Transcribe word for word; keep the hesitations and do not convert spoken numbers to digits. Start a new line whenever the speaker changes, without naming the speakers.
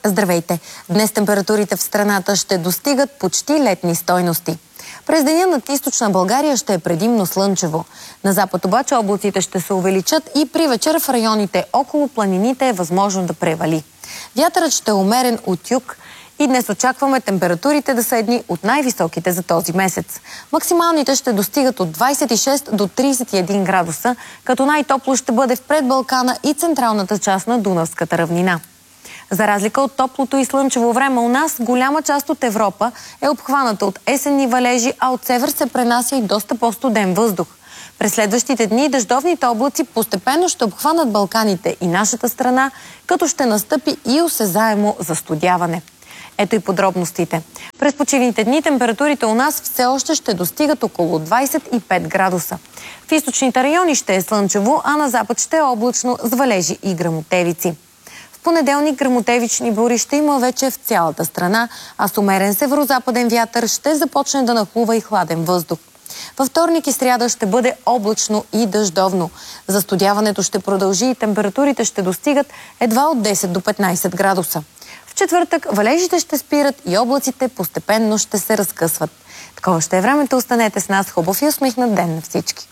Здравейте! Днес температурите в страната ще достигат почти летни стойности. През деня над източна България ще е предимно слънчево. На запад обаче облаците ще се увеличат и при вечер в районите около планините е възможно да превали. Вятърът ще е умерен от юг и днес очакваме температурите да са едни от най-високите за този месец. Максималните ще достигат от двадесет и шест до тридесет и един градуса, като най-топло ще бъде в предбалкана и централната част на Дунавската равнина. За разлика от топлото и слънчево време у нас, голяма част от Европа е обхваната от есенни валежи, а от север се пренася и доста по-студен въздух. През следващите дни дъждовните облаци постепенно ще обхванат Балканите и нашата страна, като ще настъпи и осезаемо застудяване. Ето и подробностите. През почивните дни температурите у нас все още ще достигат около двадесет и пет градуса. В източните райони ще е слънчево, а на запад ще е облачно с валежи и гръмотевици. В понеделник гръмотевични бури ще има вече в цялата страна, а с умерен северо-западен вятър ще започне да нахлува и хладен въздух. Във вторник и сряда ще бъде облачно и дъждовно. Застудяването ще продължи и температурите ще достигат едва от десет до петнадесет градуса. В четвъртък валежите ще спират и облаците постепенно ще се разкъсват. Такова ще е времето. Останете с нас. Хубав и усмихнат ден на всички!